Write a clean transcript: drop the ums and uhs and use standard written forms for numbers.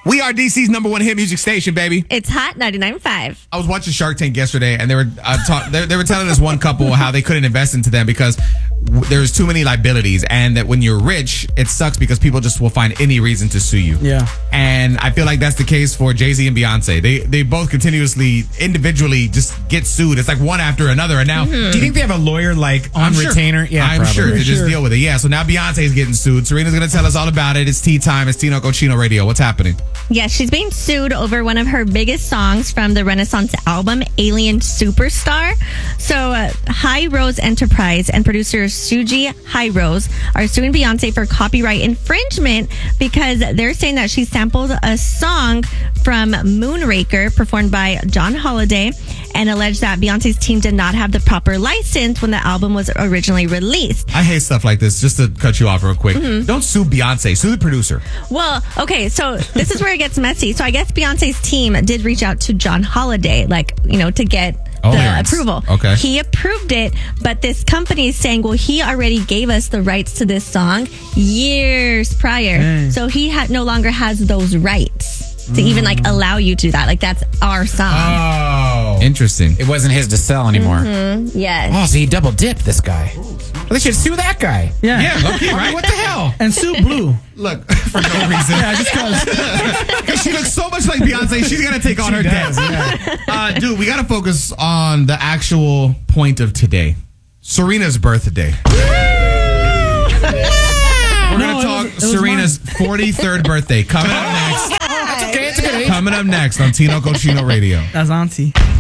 We are DC's number one hit music station, baby. It's Hot 99.5. I was watching Shark Tank yesterday, and they were they were telling this one couple how they couldn't invest into them because there's too many liabilities, and that when you're rich, it sucks because people just will find any reason to sue you. Yeah. And I feel like that's the case for Jay-Z and Beyonce. They both continuously, individually, just get sued. It's like one after another. And now, Do you think they have a lawyer like on I'm retainer? Sure, I'm probably. sure to just deal with it. Yeah. So now Beyonce is getting sued. Serena's going to tell us all about it. It's tea time. It's Tino Cochino Radio. What's happening? Yes, she's being sued over one of her biggest songs from the Renaissance album, Alien Superstar. So, High Rose Enterprise and producer Suji High Rose are suing Beyonce for copyright infringement because they're saying that she sampled a song from Moonraker performed by John Holiday and alleged that Beyonce's team did not have the proper license when the album was originally released. I hate stuff like this. Just to cut you off real quick. Don't sue Beyonce. Sue the producer. Well, okay, so this is where it gets messy. So I guess Beyonce's team did reach out to John Holiday, to get the approval. Okay. He approved it, but this company is saying, well, he already gave us the rights to this song years prior. So he no longer has those rights to even allow you to do that. That's our song. Oh. Interesting. It wasn't his to sell anymore. Yes. Oh, so he double dipped this guy. Well, they should sue that guy. Yeah. low-key, right? What the hell? And Sue Blue. Look, for no reason. Yeah, just Because she looks so much like Beyonce, she's going to take on her debt. Yeah. Dude, we got to focus on the actual point of today. Serena's birthday. We're going to talk it was Serena's 43rd birthday. Coming up next. That's okay. It's a good age. Coming up next on Tino Cochino Radio. That's Auntie.